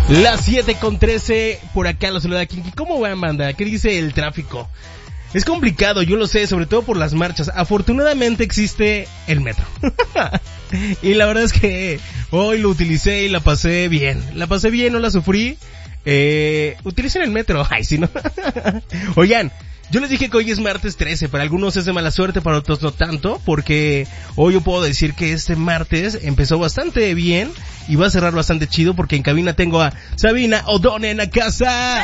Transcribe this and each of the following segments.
Las 7:13, por acá los saluda Kinky. ¿Cómo van, banda? ¿Qué dice el tráfico? Es complicado, yo lo sé, sobre todo por las marchas. Afortunadamente existe el metro. Y la verdad es que hoy lo utilicé y la pasé bien. No la sufrí. Utilicen el metro. Ay, si no. Oigan, yo les dije que hoy es martes 13, para algunos es de mala suerte, para otros no tanto, porque hoy yo puedo decir que este martes empezó bastante bien y va a cerrar bastante chido, porque en cabina tengo a Sabina O'Donnell en la casa.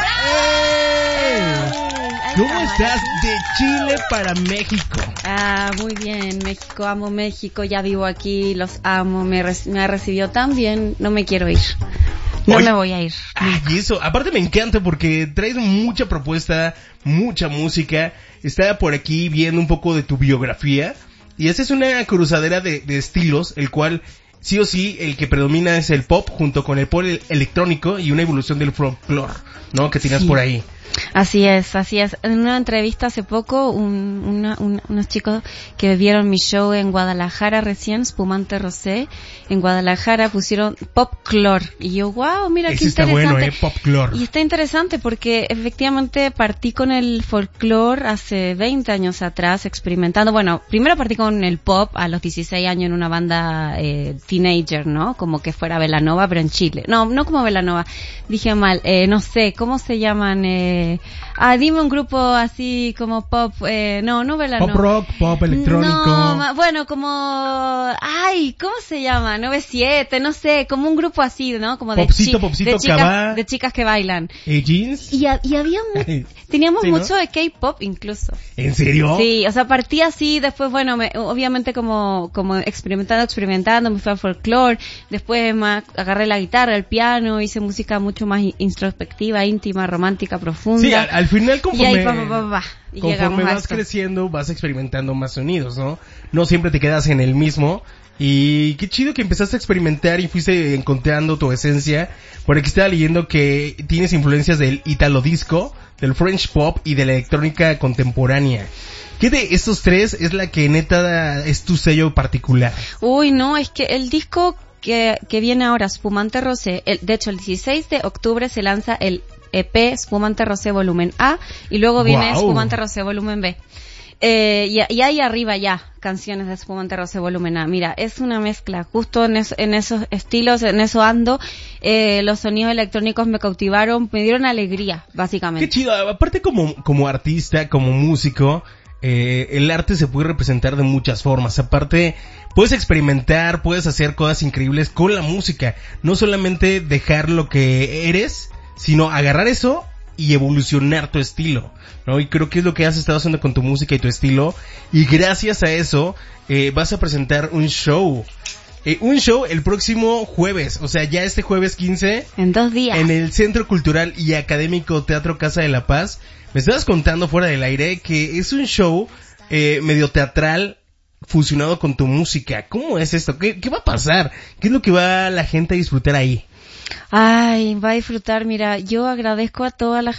¿Cómo estás? De Chile para México. Muy bien, México, amo México, ya vivo aquí, los amo, me ha recibido tan bien, no me quiero ir. No me voy a ir. Y eso, aparte me encanta porque traes mucha propuesta, mucha música. Estaba por aquí viendo un poco de tu biografía y esa es una cruzadera de estilos, el cual sí o sí el que predomina es el pop junto con el pop electrónico y una evolución del folclore, ¿no? Que tienes por ahí. Así es. En una entrevista hace poco, unos chicos que vieron mi show en Guadalajara recién, Spumante Rosé, en Guadalajara pusieron popclore. Y yo, wow, mira qué interesante. Está bueno, popclore. Y está interesante porque efectivamente partí con el folclore hace 20 años atrás, experimentando. Bueno, primero partí con el pop a los 16 años en una banda teenager, ¿no? Como que fuera Belanova, pero en Chile. No como Belanova. Dije mal, no sé, ¿cómo se llaman? Dime un grupo así como pop, no Belanova. Pop rock, pop electrónico. No, bueno, como, ¿cómo se llama? 97, no sé, como un grupo así, ¿no? Como de de chicas que bailan. Jeans. Y había teníamos sí, mucho ¿no? de K-pop incluso. ¿En serio? Sí, o sea, partí así, después, bueno, obviamente como experimentando, me fui al folclore, después agarré la guitarra, el piano, hice música mucho más introspectiva, íntima, romántica, profunda. Sí, al final conforme, y ahí, y conforme vas creciendo, vas experimentando más sonidos, ¿no? No siempre te quedas en el mismo. Y qué chido que empezaste a experimentar y fuiste encontrando tu esencia. Por aquí estaba leyendo que tienes influencias del italo disco, del French pop y de la electrónica contemporánea. ¿Qué de estos tres es la que neta es tu sello particular? Uy, no, es que el disco que viene ahora, Spumante Rosé, de hecho el 16 de octubre se lanza el EP Spumante Rosé Volumen A y luego viene Spumante Rosé Volumen B. Y hay arriba ya canciones de Spumante Rosé Volumen A. Mira, es una mezcla, justo en esos estilos, en eso ando. Los sonidos electrónicos me cautivaron, me dieron alegría, básicamente. Qué chido, aparte como artista, como músico, el arte se puede representar de muchas formas. Aparte, puedes experimentar, puedes hacer cosas increíbles con la música. No solamente dejar lo que eres, sino agarrar eso y evolucionar tu estilo, ¿no? Y creo que es lo que has estado haciendo con tu música y tu estilo. Y gracias a eso, vas a presentar un show el próximo jueves, o sea, ya este jueves 15. En 2 días. En el Centro Cultural y Académico Teatro Casa de la Paz. Me estabas contando fuera del aire que es un show medio teatral fusionado con tu música. ¿Cómo es esto? ¿Qué va a pasar? ¿Qué es lo que va la gente a disfrutar ahí? Va a disfrutar, mira, yo agradezco a toda la